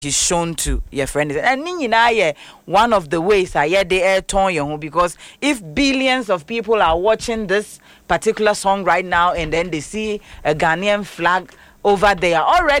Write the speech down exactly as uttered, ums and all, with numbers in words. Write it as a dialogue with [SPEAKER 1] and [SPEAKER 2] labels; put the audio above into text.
[SPEAKER 1] is shown to your friends. And yeah, one of the ways I hear the air turn you because if billions of people are watching this particular song right now and then they see a Ghanaian flag over there already.